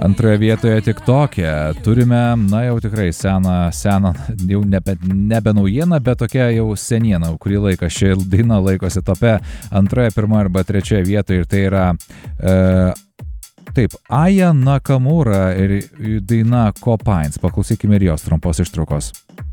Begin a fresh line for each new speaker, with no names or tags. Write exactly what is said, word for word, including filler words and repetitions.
Antroje vietoje TikTok'e turime, na jau tikrai seną, seną, jau nebe, nebe naujieną, bet tokia jau seniena, kurį laiką ši daina laikosi tope antroje, pirmoje arba trečioje vietoje ir tai yra e, taip, Aya Nakamura ir daina Copines. Paklausykime ir jos trumpos ištraukos.